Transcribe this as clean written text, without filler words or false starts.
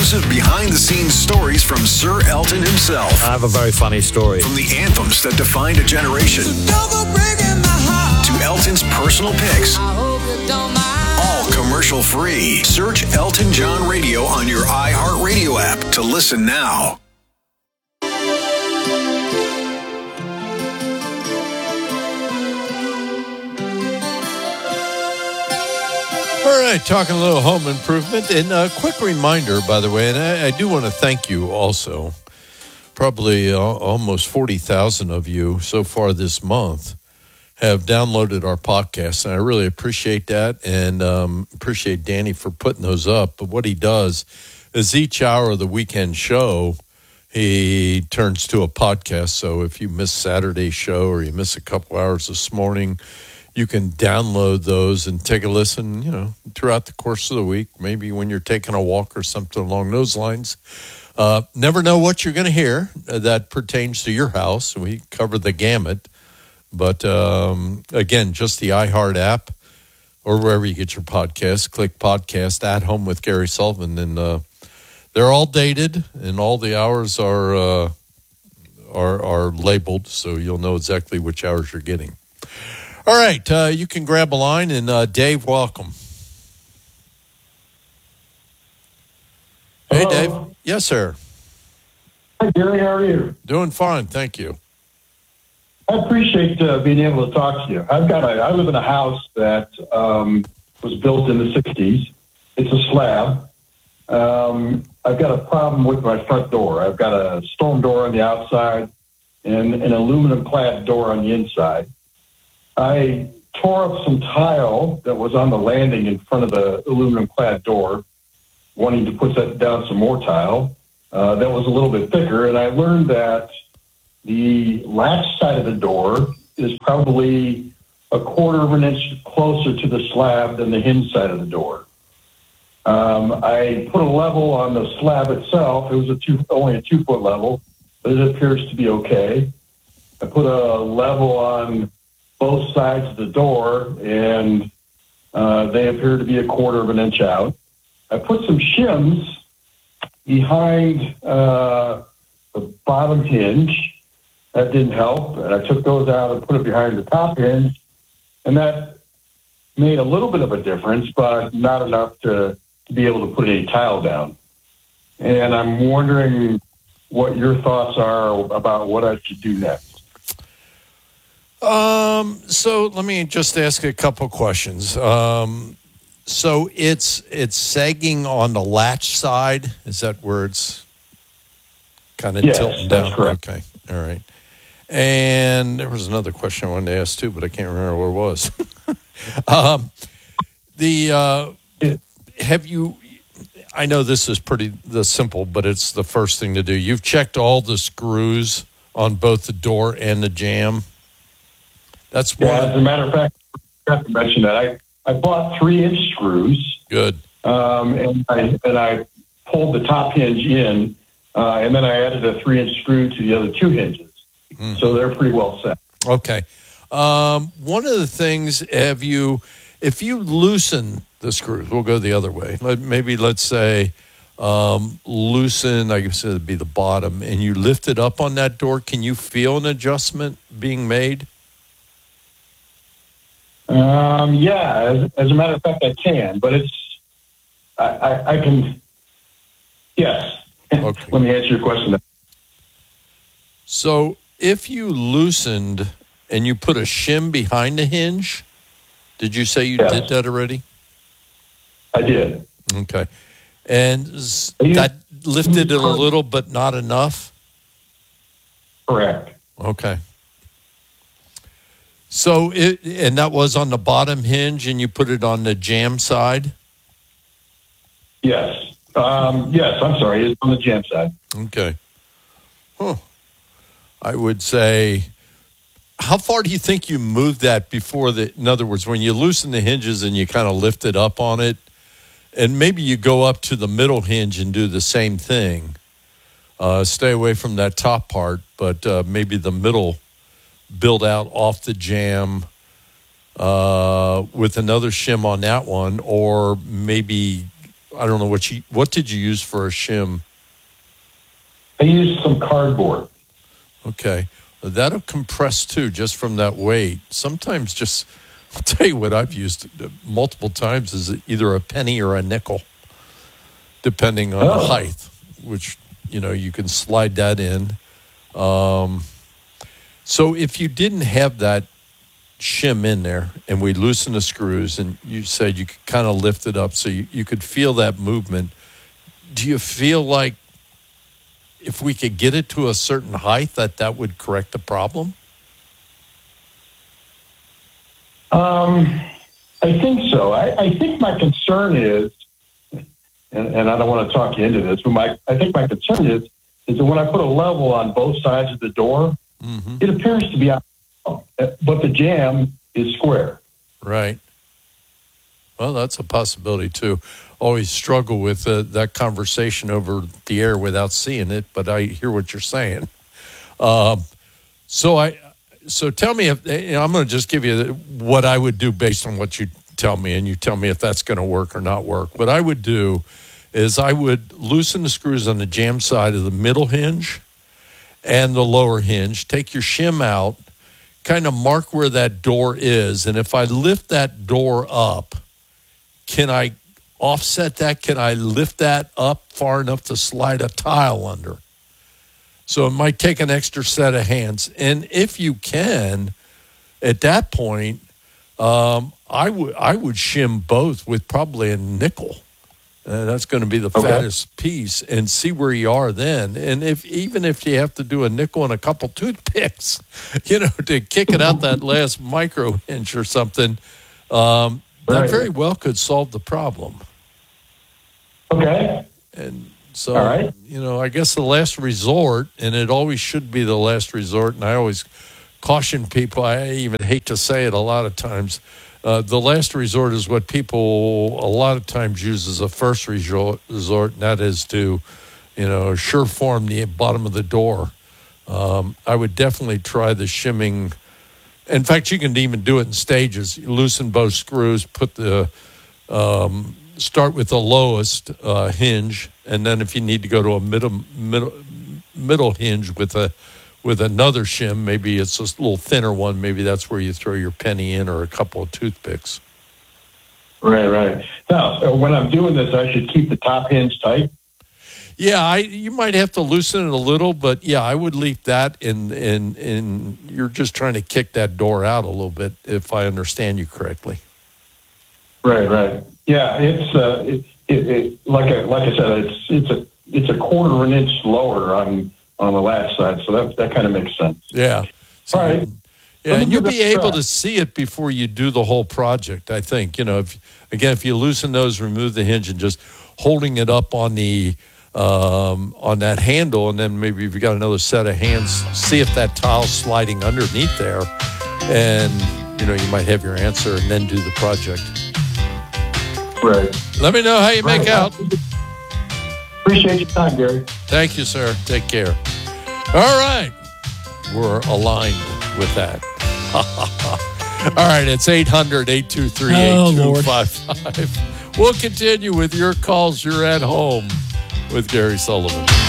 exclusive behind-the-scenes stories from Sir Elton himself. I have a very funny story. From the anthems that defined a generation to Elton's personal picks. All commercial-free. Search Elton John Radio on your iHeartRadio app to listen now. All right, talking a little home improvement. And a quick reminder, by the way, and I do want to thank you also. Probably almost 40,000 of you so far this month have downloaded our podcast, and I really appreciate that, and appreciate Danny for putting those up. But what he does is each hour of the weekend show, he turns to a podcast. So if you miss Saturday's show or you miss a couple hours this morning, you can download those and take a listen, throughout the course of the week, maybe when you're taking a walk or something along those lines. Never know what you're going to hear that pertains to your house. We cover the gamut. But, again, just the iHeart app or wherever you get your podcasts, click podcast at Home with Gary Sullivan. And they're all dated, and all the hours are labeled, so you'll know exactly which hours you're getting. All right, you can grab a line, and Dave, welcome. Hey, Dave. Yes, sir. Hi, Gary. How are you? Doing fine, thank you. I appreciate being able to talk to you. I live in a house that was built in the 60s. It's a slab. I've got a problem with my front door. I've got a storm door on the outside and an aluminum-clad door on the inside. I tore up some tile that was on the landing in front of the aluminum-clad door, wanting to put down some more tile. That was a little bit thicker, and I learned that the latch side of the door is probably a quarter of an inch closer to the slab than the hinge side of the door. I put a level on the slab itself. It was only a 2-foot level, but it appears to be okay. I put a level on both sides of the door, and they appear to be a quarter of an inch out. I put some shims behind the bottom hinge. That didn't help, and I took those out and put it behind the top hinge, and that made a little bit of a difference, but not enough to be able to put any tile down. And I'm wondering what your thoughts are about what I should do next. So let me just ask a couple questions. So it's sagging on the latch side. Is that where it's kind of tilting down? That's correct. Okay, all right. And there was another question I wanted to ask too, but I can't remember what it was. Have you? I know this is pretty simple, but it's the first thing to do. You've checked all the screws on both the door and the jamb. That's one. Yeah, as a matter of fact, I forgot to mention that I bought 3-inch screws. Good. And I pulled the top hinge in, and then I added a 3-inch screw to the other 2 hinges. So they're pretty well set. Okay. One of the things, if you loosen the screws, we'll go the other way. Let's say loosen, I guess it would be the bottom, and you lift it up on that door. Can you feel an adjustment being made? Yeah, as a matter of fact, I can, but I can, yes. Okay. Let me answer your question. So if you loosened and you put a shim behind the hinge, did you say you did that already? I did. Okay. And that lifted it a little, but not enough? Correct. Okay. So and that was on the bottom hinge, and you put it on the jamb side? Yes. Yes, I'm sorry. It's on the jamb side. Okay. Huh. I would say, how far do you think you moved that before in other words, when you loosen the hinges and you kind of lift it up on it, and maybe you go up to the middle hinge and do the same thing. Stay away from that top part, but maybe the middle build out off the jamb with another shim on that one, or maybe I don't know what did you use for a shim? I used some cardboard. Okay. That'll compress too, just from that weight. Sometimes I'll tell you what I've used multiple times is either a penny or a nickel, depending on the height, which, you can slide that in. So if you didn't have that shim in there and we loosen the screws and you said you could kind of lift it up so you could feel that movement, do you feel like if we could get it to a certain height that would correct the problem? I think so. I think my concern is, and I don't want to talk you into this, but I think my concern is that when I put a level on both sides of the door, it appears to be out, but the jamb is square. Right. Well, that's a possibility too. Always struggle with that conversation over the air without seeing it, but I hear what you're saying. So tell me if I'm going to just give you what I would do based on what you tell me, and you tell me if that's going to work or not work. What I would do is I would loosen the screws on the jamb side of the middle hinge and the lower hinge. Take your shim out, kind of mark where that door is, and if I lift that door up, can I offset that? Can I lift that up far enough to slide a tile under? So it might take an extra set of hands. And if you can, at that point, I would shim both with probably a nickel. That's going to be the fattest piece, and see where you are then. And even if you have to do a nickel and a couple toothpicks, to kick it out that last micro inch or something, that very well could solve the problem. Okay. And so, all right. I guess the last resort, and it always should be the last resort, and I always caution people, I even hate to say it a lot of times, the last resort is what people a lot of times use as a first resort, and that is to, sure form the bottom of the door. I would definitely try the shimming. In fact, you can even do it in stages. You loosen both screws, put the start with the lowest hinge, and then if you need to go to a middle hinge with another shim, maybe it's a little thinner one. Maybe that's where you throw your penny in or a couple of toothpicks. Right. Now, when I'm doing this, I should keep the top hinge tight. Yeah, you might have to loosen it a little, but yeah, I would leave that in you're just trying to kick that door out a little bit, if I understand you correctly. Right. Yeah, it's like I said, it's a quarter of an inch lower on the latch side, so that kind of makes sense. Yeah. So, all right. Yeah, and you'll be able to see it before you do the whole project, I think. If you loosen those, remove the hinge, and just holding it up on the on that handle, and then maybe if you got another set of hands, see if that tile's sliding underneath there, and you might have your answer, and then do the project. Right. Let me know how you make out. Appreciate your time, Gary. Thank you, sir. Take care. All right. We're aligned with that. All right. It's 800-823-8255. We'll continue with your calls. You're at home with Gary Sullivan.